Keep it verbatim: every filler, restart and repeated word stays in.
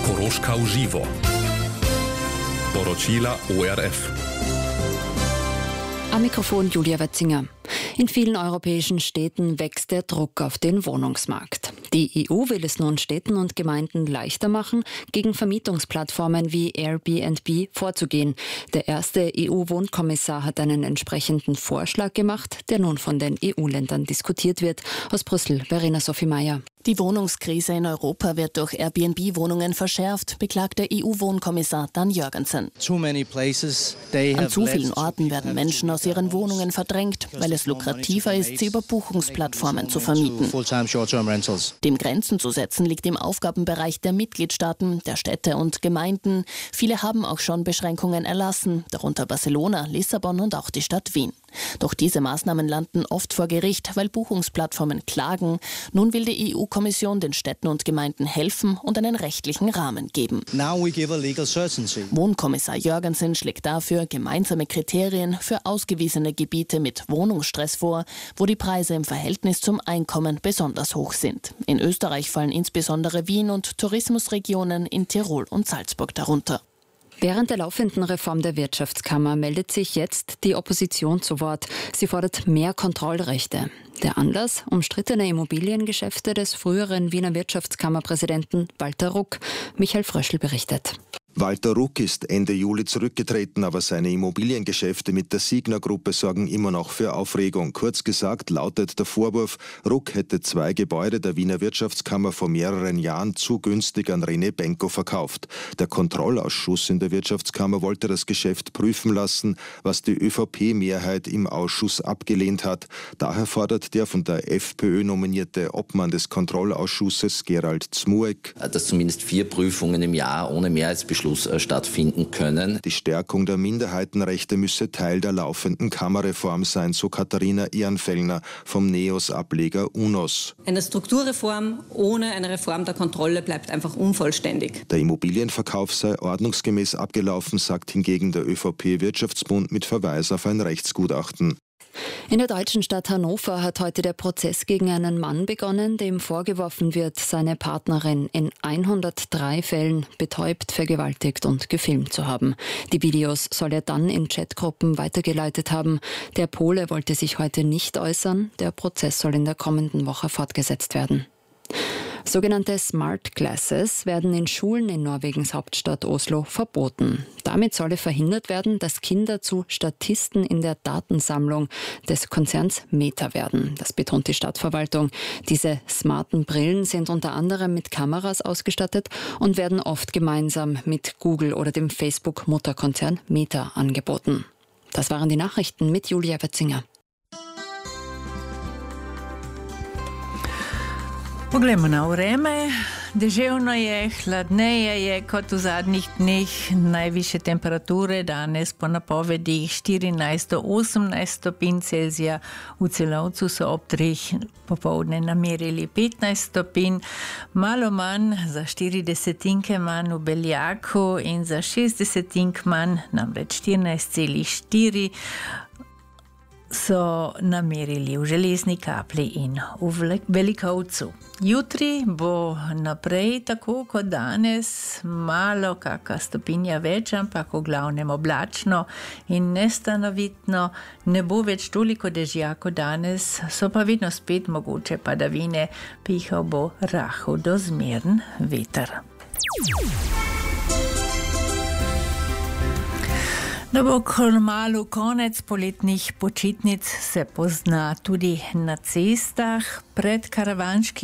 Koroška v živo. Poročila O R F. Am Mikrofon Julia Wetzinger. In vielen europäischen Städten wächst der Druck auf den Wohnungsmarkt. Die E U will es nun Städten und Gemeinden leichter machen, gegen Vermietungsplattformen wie Airbnb vorzugehen. Der erste E U-Wohnkommissar hat einen entsprechenden Vorschlag gemacht, der nun von den E U-Ländern diskutiert wird. Aus Brüssel, Verena Sophie Meyer. Die Wohnungskrise in Europa wird durch Airbnb-Wohnungen verschärft, beklagt der E U-Wohnkommissar Dan Jørgensen. An zu vielen Orten werden Menschen aus ihren Wohnungen verdrängt, weil es lukrativer ist, sie über Buchungsplattformen zu vermieten. Dem Grenzen zu setzen liegt im Aufgabenbereich der Mitgliedstaaten, der Städte und Gemeinden. Viele haben auch schon Beschränkungen erlassen, darunter Barcelona, Lissabon und auch die Stadt Wien. Doch diese Maßnahmen landen oft vor Gericht, weil Buchungsplattformen klagen. Nun will die E U-Kommission den Städten und Gemeinden helfen und einen rechtlichen Rahmen geben. Wohnkommissar Jørgensen schlägt dafür gemeinsame Kriterien für ausgewiesene Gebiete mit Wohnungsstress vor, wo die Preise im Verhältnis zum Einkommen besonders hoch sind. In Österreich fallen insbesondere Wien und Tourismusregionen in Tirol und Salzburg darunter. Während der laufenden Reform der Wirtschaftskammer meldet sich jetzt die Opposition zu Wort. Sie fordert mehr Kontrollrechte. Der Anlass? Umstrittene Immobiliengeschäfte des früheren Wiener Wirtschaftskammerpräsidenten Walter Ruck. Michael Fröschl berichtet. Walter Ruck ist Ende Juli zurückgetreten, aber seine Immobiliengeschäfte mit der Signa-Gruppe sorgen immer noch für Aufregung. Kurz gesagt lautet der Vorwurf, Ruck hätte zwei Gebäude der Wiener Wirtschaftskammer vor mehreren Jahren zu günstig an René Benko verkauft. Der Kontrollausschuss in der Wirtschaftskammer wollte das Geschäft prüfen lassen, was die ÖVP-Mehrheit im Ausschuss abgelehnt hat. Daher fordert der von der FPÖ nominierte Obmann des Kontrollausschusses, Gerald Zmuek, dass zumindest vier Prüfungen im Jahr ohne Mehrheitsbeschluss stattfinden können. Die Stärkung der Minderheitenrechte müsse Teil der laufenden Kammerreform sein, so Katharina Ehrenfellner vom NEOS-Ableger UNOS. Eine Strukturreform ohne eine Reform der Kontrolle bleibt einfach unvollständig. Der Immobilienverkauf sei ordnungsgemäß abgelaufen, sagt hingegen der ÖVP-Wirtschaftsbund mit Verweis auf ein Rechtsgutachten. In der deutschen Stadt Hannover hat heute der Prozess gegen einen Mann begonnen, dem vorgeworfen wird, seine Partnerin in hundertdrei Fällen betäubt, vergewaltigt und gefilmt zu haben. Die Videos soll er dann in Chatgruppen weitergeleitet haben. Der Pole wollte sich heute nicht äußern. Der Prozess soll in der kommenden Woche fortgesetzt werden. Sogenannte Smart Glasses werden in Schulen in Norwegens Hauptstadt Oslo verboten. Damit solle verhindert werden, dass Kinder zu Statisten in der Datensammlung des Konzerns Meta werden. Das betont die Stadtverwaltung. Diese smarten Brillen sind unter anderem mit Kameras ausgestattet und werden oft gemeinsam mit Google oder dem Facebook-Mutterkonzern Meta angeboten. Das waren die Nachrichten mit Julia Wetzinger. Poglejmo na vreme. Deževno je, hladneje je kot v zadnjih dneh, najvišje temperature danes po napovedih štirinajst do osemnajst stopinj Celzija, v Celovcu so ob treh popoldne namerili petnajst stopinj, malo manj, za štiri desetinke manj v Beljaku in za šest desetink manj, namreč štirinajst celih štiri, so namerili v Železni Kapli in v Velikovcu. Jutri bo naprej tako kot danes, malo kaka stopinja več, ampak v glavnem oblačno in nestanovitno, ne bo več toliko dežja kot danes, so pa vedno spet mogoče padavine, pihal bo rahel do zmeren veter. Da bo kmalu konec poletnih počitnic, se pozna tudi na cestah. Pred karavanškim